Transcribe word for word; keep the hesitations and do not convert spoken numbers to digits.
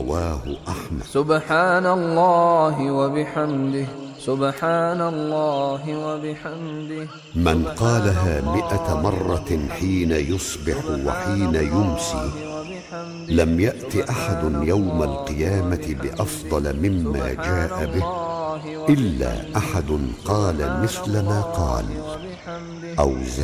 رواه أحمد. سبحان الله وبحمده، سبحان الله وبحمده. من قالها مئة مرة حين يصبح وحين يمسي لم يأت أحد يوم القيامة بأفضل مما جاء به إلا أحد قال مثل ما قال أو زاد.